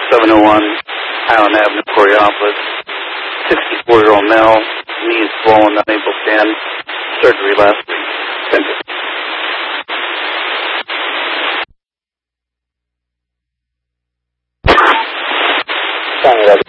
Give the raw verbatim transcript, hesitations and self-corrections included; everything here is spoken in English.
seven oh one Highland Avenue, Coraopolis. sixty-four-year-old male, knees swollen, unable to stand. Surgery last week. Send it. Sorry,